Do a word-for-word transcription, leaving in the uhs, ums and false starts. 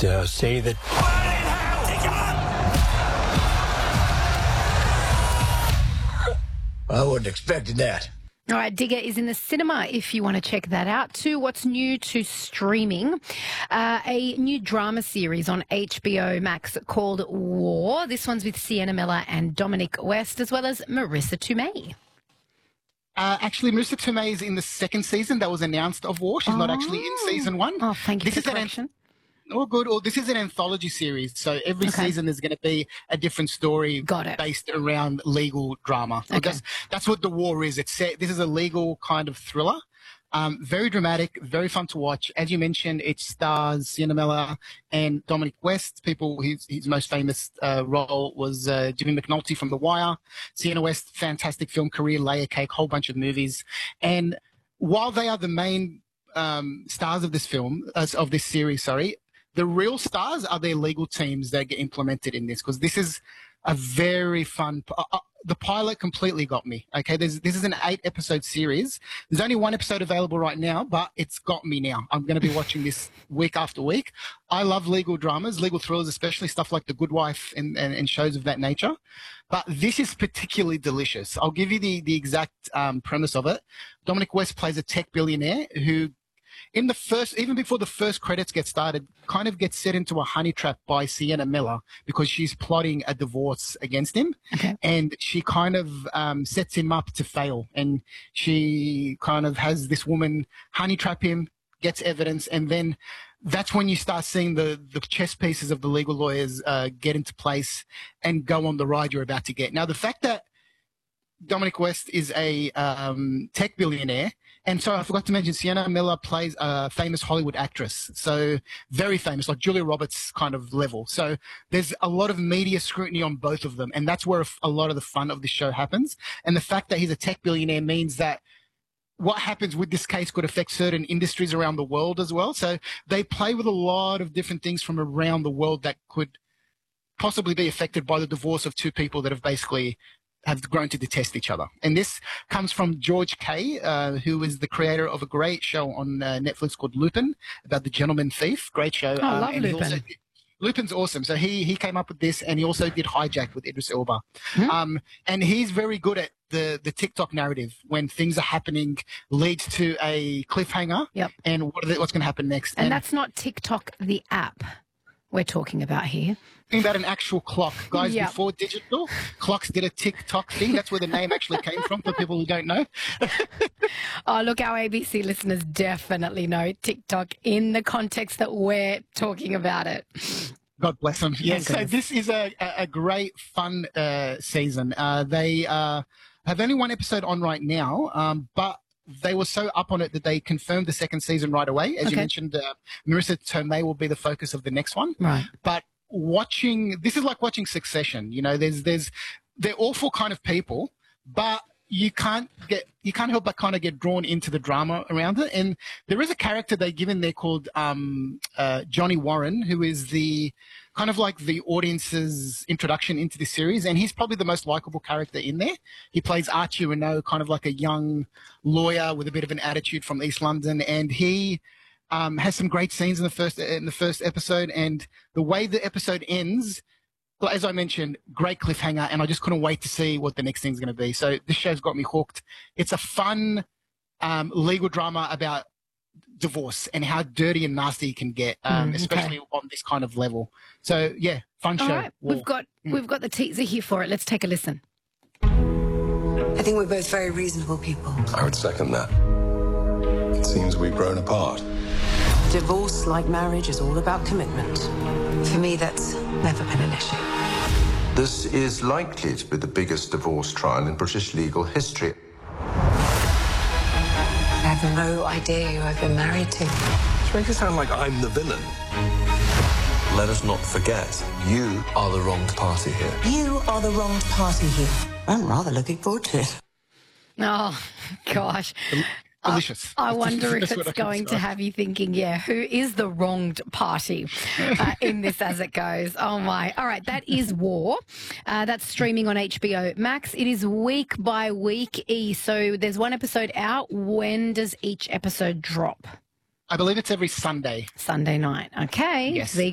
just uh, say that... I wasn't expecting that. All right, Digger is in the cinema if you want to check that out. To what's new to streaming, uh, a new drama series on H B O Max called War. This one's with Sienna Miller and Dominic West, as well as Marissa Tomei. Uh, actually, Marissa Tomei is in the second season that was announced of War. She's oh. not actually in season one. Oh, thank you this for is correction. An, oh, good. Oh, this is an anthology series, so every okay. season is going to be a different story Got it. based around legal drama. Okay. That's, that's what The War is. It's set, this is a legal kind of thriller. Um, very dramatic, very fun to watch. As you mentioned, it stars Sienna Miller and Dominic West. People, his, his most famous uh, role was uh, Jimmy McNulty from The Wire. Sienna West, fantastic film career, Layer Cake, whole bunch of movies. And while they are the main um, stars of this film, uh, of this series, sorry, the real stars are their legal teams that get implemented in this, because this is a very fun. Uh, uh, the pilot completely got me. Okay, There's, this is an eight-episode series. There's only one episode available right now, but it's got me now. I'm going to be watching this week after week. I love legal dramas, legal thrillers, especially stuff like The Good Wife and, and, and shows of that nature. But this is particularly delicious. I'll give you the, the exact um, premise of it. Dominic West plays a tech billionaire who, in the first, even before the first credits get started, kind of gets set into a honey trap by Sienna Miller because she's plotting a divorce against him. Okay. And she kind of um, sets him up to fail. And she kind of has this woman honey trap him, gets evidence, and then that's when you start seeing the, the chess pieces of the legal lawyers uh, get into place and go on the ride you're about to get. Now, the fact that Dominic West is a um, tech billionaire. And so I forgot to mention, Sienna Miller plays a famous Hollywood actress. So very famous, like Julia Roberts kind of level. So there's a lot of media scrutiny on both of them. And that's where a lot of the fun of the show happens. And the fact that he's a tech billionaire means that what happens with this case could affect certain industries around the world as well. So they play with a lot of different things from around the world that could possibly be affected by the divorce of two people that have basically have grown to detest each other. And this comes from George Kay, uh, who is the creator of a great show on uh, Netflix called Lupin, about the gentleman thief. Great show. Oh, I um, love and Lupin. Also, Lupin's awesome. So he he came up with this, and he also did Hijack with Idris Elba. Hmm. Um, and he's very good at the, the TikTok narrative. When things are happening, leads to a cliffhanger. Yep. And what are the, what's going to happen next. And, and that's not TikTok, the app we're talking about here. About an actual clock. Guys, Yep. before digital, clocks did a tick-tock thing. That's where the name actually came from for people who don't know. Oh, look, our A B C listeners definitely know TikTok in the context that we're talking about it. God bless them. Yes, Thank so this is a, a a great, fun uh, season. Uh, they uh, have only one episode on right now, um, but they were so up on it that they confirmed the second season right away. As Okay. you mentioned, uh, Marissa Tomei will be the focus of the next one. Right. But watching, this is like watching Succession. You know, there's, there's, they're awful kind of people, but you can't get, you can't help but kind of get drawn into the drama around it. And there is a character they give in there called um, uh, Johnny Warren, who is the kind of like the audience's introduction into this series. And he's probably the most likable character in there. He plays Archie Renault, kind of like a young lawyer with a bit of an attitude from East London. And he um, has some great scenes in the first, in the first episode. And the way the episode ends, well, as I mentioned, great cliffhanger, and I just couldn't wait to see what the next thing's going to be. So this show's got me hooked. It's a fun um, legal drama about divorce and how dirty and nasty it can get, um, Mm, especially okay. on this kind of level. So yeah, fun All show. right, War. we've got Mm. we've got the teaser here for it. Let's take a listen. I think we're both very reasonable people. I would second that. It seems we've grown apart. Divorce, like marriage, is all about commitment. For me, that's never been an issue. This is likely to be the biggest divorce trial in British legal history. I have no idea who I've been married to. Which makes it sound like I'm the villain. Let us not forget, you are the wronged party here. You are the wronged party here. I'm rather looking forward to it. Oh, gosh. Delicious. I wonder if That's what it's I can going to describe. have you thinking, yeah, who is the wronged party uh, in this as it goes? Oh, my. All right, that is War. Uh, that's streaming on H B O Max. It is week by week, E. So there's one episode out. When does each episode drop? I believe it's every Sunday. Sunday night. Okay. Yes. There you go.